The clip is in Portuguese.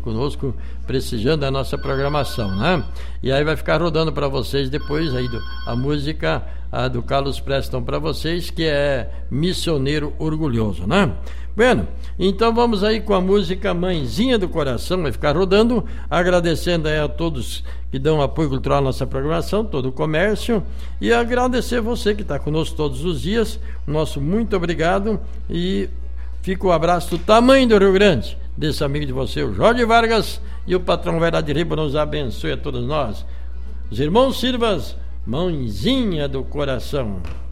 conosco, prestigiando a nossa programação, né? E aí vai ficar rodando para vocês depois aí a música do Carlos Preston para vocês, que é Missioneiro Orgulhoso, né? Bueno, então vamos aí com a música Mãezinha do Coração, vai ficar rodando, agradecendo aí a todos que dão apoio cultural à nossa programação, todo o comércio, e agradecer você que está conosco todos os dias, nosso muito obrigado, e fica o abraço do tamanho do Rio Grande, desse amigo de você, o Jorge Vargas, e o patrão Vera de Riba nos abençoe a todos nós. Os irmãos Silvas, Mãezinha do Coração.